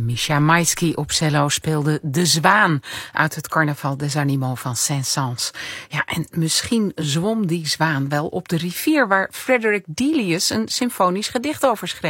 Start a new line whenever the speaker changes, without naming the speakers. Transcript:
Misha Maisky op cello speelde De Zwaan uit het Carnaval des Animaux van Saint-Saëns. Ja, en misschien zwom die zwaan wel op de rivier waar Frederick Delius een symfonisch gedicht over schreef.